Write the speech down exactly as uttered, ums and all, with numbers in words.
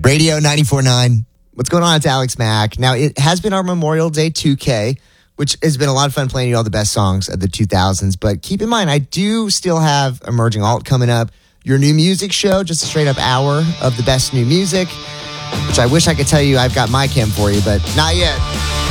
Radio ninety-four point nine. What's going on? It's Alex Mack. Now, it has been our Memorial Day two K, which has been a lot of fun playing you all the best songs of the two thousands. But keep in mind, I do still have Emerging Alt coming up. Your new music show, just a straight up hour of the best new music, which I wish I could tell you I've got my chem for you, but not yet.